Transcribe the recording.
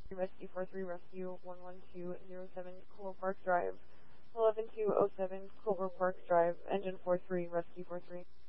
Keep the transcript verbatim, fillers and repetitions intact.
Rescue four three, Rescue one one two zero seven, Clover Park Drive, eleven two oh seven, Clover Park Drive, Engine four three, Rescue four three.